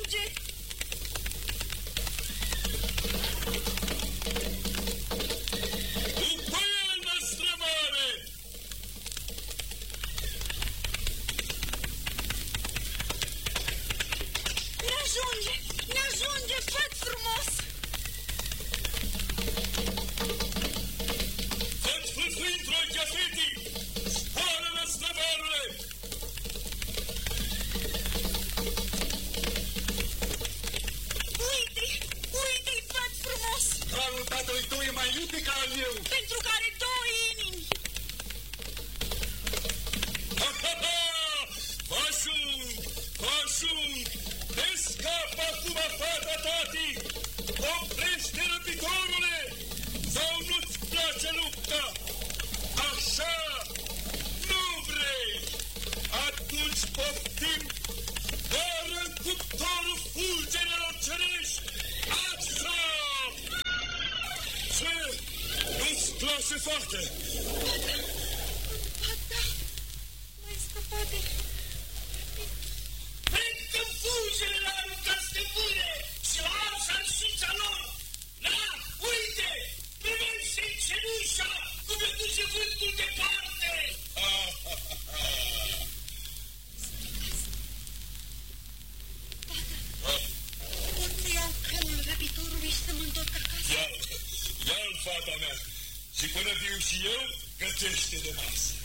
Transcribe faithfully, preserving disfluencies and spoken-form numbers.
ajunge! După el, năstrămare! Ne ajunge! Ne ajunge, făt frumos! Făt fâlfâind rochea fetii! Zboară, năstrămarule! Uite! Uite-i, făt frumos! Harul tatălui tău e mai iute ca al meu! Pentru că are două inimi! Ha, ha, ha! Vă ajung! Vă ajung! Te scapă acum, fata tati! Oprește răpitorule! Sau nu-ți place lupta? Așa! Nu vrei! Atunci poftim! Doar în cuptorul fulgerelor cerești! Așa! Ce? Nu-ți place, fată? Ba da! Ba da! M-ai scăpat de... Plecă fulgerele aruncați de mâine și la alța arșița lor! Na, uite! Privește-i cenușa cum îi duce vântul departe! Ha, ha, ha, ha. Pot să iau cremul răpitorului și să mă întorc acasă? Ia-l, ia-l, fata mea! Și până viu și eu, gătește de masă!